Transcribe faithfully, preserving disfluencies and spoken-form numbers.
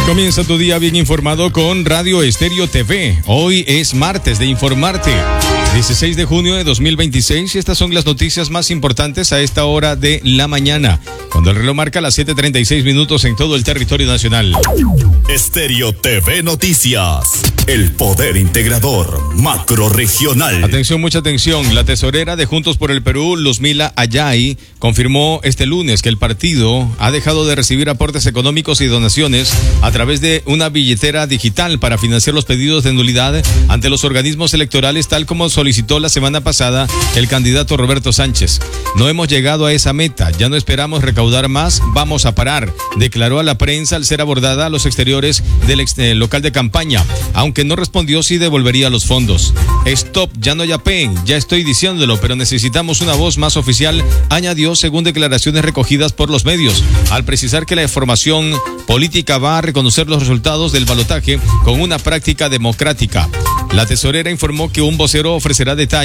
Comienza tu día bien informado con Radio Estéreo T V. Hoy es martes de informarte. dieciséis de junio de dos mil veintiséis y estas son las noticias más importantes a esta hora de la mañana, cuando el reloj marca las siete treinta y seis minutos en todo el territorio nacional. Estéreo T V Noticias, el poder integrador macrorregional. Atención, mucha atención. La tesorera de Juntos por el Perú, Luzmila Ayay, confirmó este lunes que el partido ha dejado de recibir aportes económicos y donaciones a través de una billetera digital para financiar los pedidos de nulidad ante los organismos electorales, tal como solicitó la semana pasada el candidato Roberto Sánchez. No hemos llegado a esa meta, ya no esperamos recaudar más, vamos a parar, declaró a la prensa al ser abordada a los exteriores del ex, eh, local de campaña, aunque no respondió si devolvería los fondos. Stop, ya no yapeen, ya estoy diciéndolo, pero necesitamos una voz más oficial, añadió según declaraciones recogidas por los medios, al precisar que la formación política va a reconocer los resultados del balotaje con una práctica democrática. La tesorera informó que un vocero ofrecerá detalles